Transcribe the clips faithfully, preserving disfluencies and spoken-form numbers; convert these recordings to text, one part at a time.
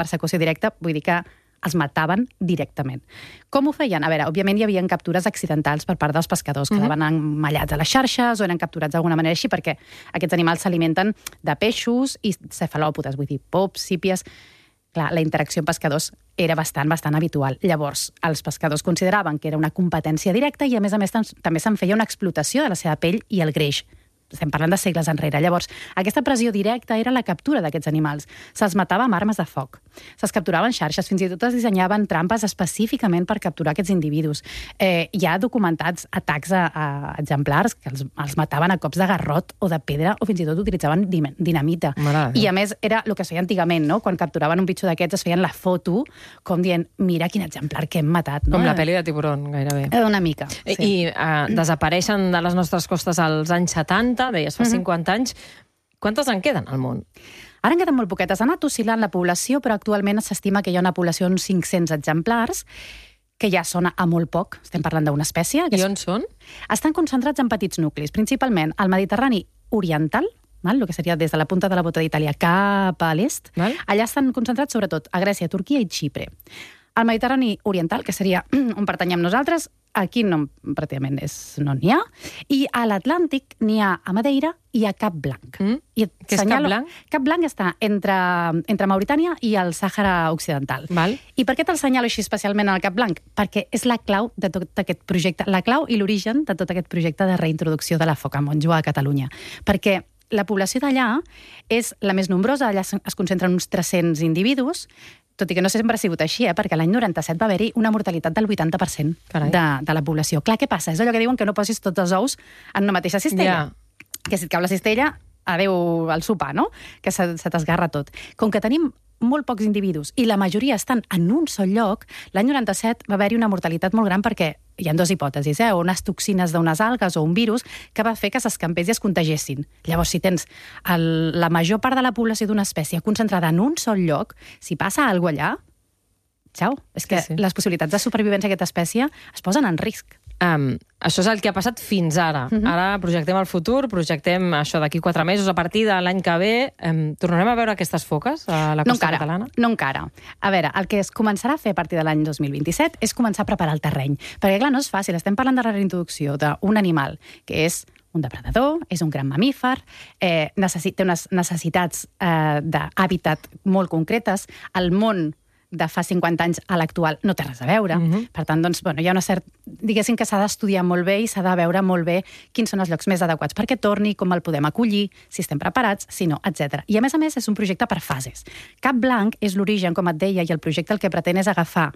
persecució directa, vull dir que els mataven directament. Com ho feien? A veure, òbviament hi havia captures accidentals per part dels pescadors, que mm-hmm. quedaven emmallats a les xarxes o eren capturats d'alguna manera així, perquè aquests animals s'alimenten de peixos i cefalòpodes, vull dir, pops, sípies. Clar, la interacció amb pescadors era bastant, bastant habitual. Llavors, els pescadors consideraven que era una competència directa i, a més a més, també se'n feia una explotació de la seva pell i el greix. Estem parlant de segles enrere. Llavors, aquesta pressió directa era la captura d'aquests animals. Se'ls matava amb armes de foc. Se'ls capturaven xarxes, fins i tot es dissenyaven trampes específicament per capturar aquests individus. Eh, hi ha documentats atacs a, a exemplars que els, els mataven a cops de garrot o de pedra o fins i tot utilitzaven dinamita. Maravilla. I a més, era el que es feia antigament, no? Quan capturaven un bitxo d'aquests es feien la foto com dient, mira quin exemplar que hem matat. No? Com la pel·li de Tiburón, gairebé. Una mica, sí. I uh, desapareixen de les nostres costes als anys setanta, deies, fa cinquanta anys. Quantes en queden al món? Ara en queden molt poquetes. Ha anat oscil·lant la població, però actualment s'estima que hi ha una població d'uns cinc-cents exemplars, que ja sona a molt poc. Estem parlant d'una espècie. I on són? Estan concentrats en petits nuclis, principalment al Mediterrani oriental, val? El que seria des de la punta de la bota d'Itàlia cap a l'est. Val. Allà estan concentrats sobretot a Grècia, Turquia i Xipre. Al Mediterrani oriental, que seria on pertanyem nosaltres, aquí no, pràcticament és, no n'hi ha, i a l'Atlàntic n'hi ha a Madeira i a Cap Blanc. Mm? I Què és Cap Blanc? Cap Blanc està entre, entre Mauritània i el Sàhara Occidental. Val. I per què te'l senyalo així especialment al Cap Blanc? Perquè és la clau de tot aquest projecte, la clau i l'origen de tot aquest projecte de reintroducció de la foca monjua a Catalunya. Perquè la població d'allà és la més nombrosa, allà es concentren uns tres-cents individus, tot i que no sempre ha sigut així, eh? Perquè l'any noranta-set va haver-hi una mortalitat del vuitanta per cent de, de la població. Clar, què passa? És allò que diuen que no posis tots els ous en una mateixa cistella. Yeah. Que si et cau la cistella, adeu al sopar, no? Que se, se t'esgarra tot. Com que tenim molt pocs individus i la majoria estan en un sol lloc, l'any noranta-set va haver-hi una mortalitat molt gran perquè hi ha dues hipòtesis, eh? O unes toxines d'unes algues o un virus que va fer que s'escampés i es contagiessin. Llavors, si tens el, la major part de la població d'una espècie concentrada en un sol lloc, si passa alguna cosa allà, xau, és que sí, sí. Les possibilitats de supervivència d'aquesta espècie es posen en risc. Um, això és el que ha passat fins ara. Uh-huh. Ara projectem el futur, projectem això d'aquí quatre mesos, a partir de l'any que ve. Um, tornarem a veure aquestes foques a la costa no encara, catalana? No encara. A veure, el que es començarà a fer a partir de l'any dos mil vint-i-set és començar a preparar el terreny. Perquè, clar, no és fàcil. Estem parlant de la reintroducció d'un animal que és un depredador, és un gran mamífer, eh, necessit, té unes necessitats eh, d'hàbitat molt concretes. El món de fa cinquanta anys a l'actual no té res a veure. Uh-huh. Per tant, doncs, bueno, hi ha una certa... Diguéssim que s'ha d'estudiar molt bé i s'ha de veure molt bé quins són els llocs més adequats perquè torni, com el podem acollir, si estem preparats, si no, etcètera. I, a més a més, és un projecte per fases. Cap Blanc és l'origen, com et deia, i el projecte el que pretén és agafar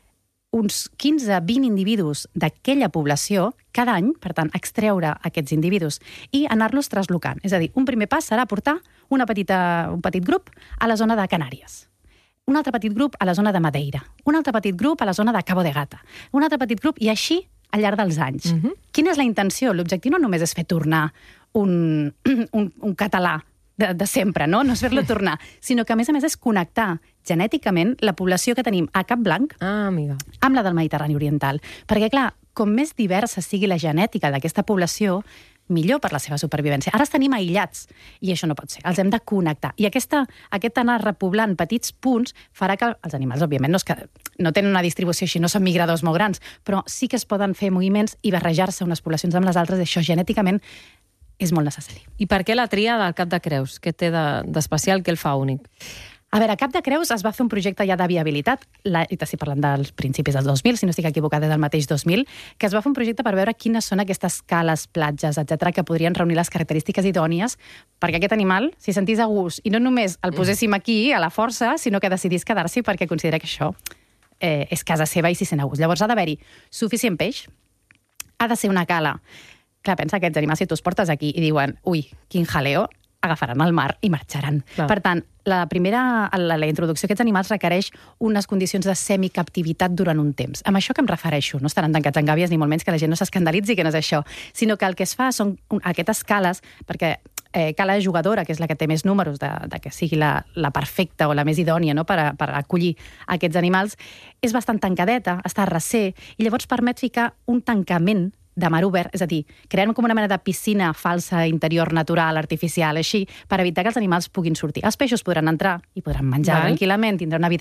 uns quinze a vint individus d'aquella població cada any, per tant, extreure aquests individus i anar-los traslocant. És a dir, un primer pas serà portar una petita, un petit grup a la zona de Canàries, un altre petit grup a la zona de Madeira, un altre petit grup a la zona de Cabo de Gata, un altre petit grup, i així al llarg dels anys. Uh-huh. Quina és la intenció? L'objectiu no només és fer tornar un, un, un català de, de sempre, no? No és fer-lo tornar, sinó que, a més a més, és connectar genèticament la població que tenim a Cap Blanc ah, amiga. amb la del Mediterrani Oriental. Perquè, clar, com més diversa sigui la genètica d'aquesta població, millor per la seva supervivència. Ara els tenim aïllats, i això no pot ser. Els hem de connectar. I aquesta, aquest anar repoblant petits punts farà que els animals, òbviament, no, és que, no tenen una distribució així, no són migradors molt grans, però sí que es poden fer moviments i barrejar-se unes poblacions amb les altres, i això genèticament és molt necessari. I per què la tria del Cap de Creus? Què té d'especial, de, què el fa únic? A veure, a Cap de Creus es va fer un projecte ja de viabilitat, la, i t'estic parlant dels principis del dos mil, si no estic equivocada, del mateix dos mil, que es va fer un projecte per veure quines són aquestes cales, platges, etcètera, que podrien reunir les característiques idònies perquè aquest animal s'hi sentís a gust i no només el poséssim aquí, a la força, sinó que decidís quedar-s'hi perquè considera que això eh, és casa seva i s'hi sent a gust. Llavors ha d'haver-hi suficient peix, ha de ser una cala. Clar, pensa que aquests animals, si tu els portes aquí i diuen, ui, quin jaleo, agafaran el mar i marxaran. Clar. Per tant, la primera, la, la introducció d'aquests animals requereix unes condicions de semicaptivitat durant un temps. Amb això que em refereixo, no estaran tancats en gàbies, ni molt menys que la gent no s'escandalitzi que no és això, sinó que el que es fa són aquestes cales, perquè eh, cala jugadora, que és la que té més números de, de que sigui la, la perfecta o la més idònia, no?, per, a, per acollir aquests animals, és bastant tancadeta, està a recer, i llavors permet ficar un tancament de mar obert, és a dir, creant com una mena de piscina falsa interior natural, artificial, així, per evitar que els animals puguin sortir. Els peixos podran entrar i podran menjar Val. tranquil·lament, tindran una vida